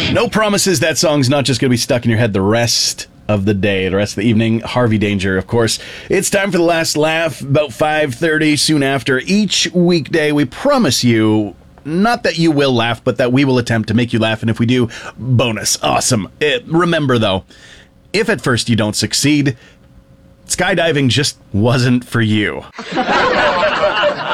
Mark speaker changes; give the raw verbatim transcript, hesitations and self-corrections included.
Speaker 1: No promises that song's not just going to be stuck in your head the rest of the day, the rest of the evening. Harvey Danger, of course. It's time for the last laugh, about five thirty, soon after each weekday. We promise you, not that you will laugh, but that we will attempt to make you laugh, and if we do, bonus. Awesome. It, remember, though, if at first you don't succeed, skydiving just wasn't for you.